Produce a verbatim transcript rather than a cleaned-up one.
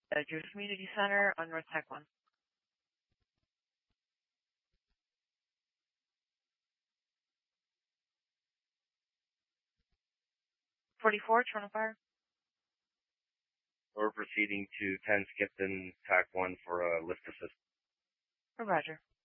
uh, Jewish Community Center on North Tech one. forty-four, Toronto Fire. We're proceeding to ten Skipton, T A C one for a lift assist. Roger.